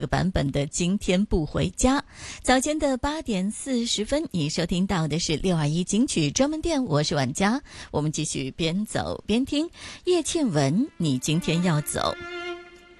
版本的今天不回家。早间的8点40分，你收听到的是621金曲专门店，我是婉佳。我们继续边走边听叶倩文，你今天要走。